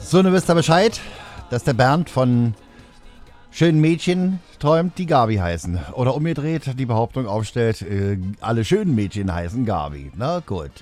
So, nun wisst ihr Bescheid, dass der Bernd von schönen Mädchen träumt, die Gabi heißen. Oder umgedreht die Behauptung aufstellt, alle schönen Mädchen heißen Gabi. Na gut.